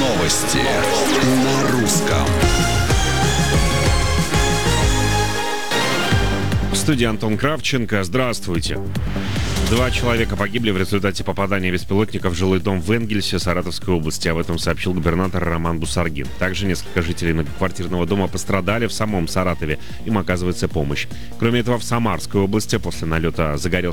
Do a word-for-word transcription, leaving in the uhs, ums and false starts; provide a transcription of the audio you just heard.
Новости на русском. В студии Антон Кравченко. Здравствуйте. Два человека погибли в результате попадания беспилотника в жилой дом в Энгельсе Саратовской области. Об этом сообщил губернатор Роман Бусаргин. Также несколько жителей многоквартирного дома пострадали в самом Саратове. Им оказывается помощь. Кроме этого, в Самарской области после налета загорелся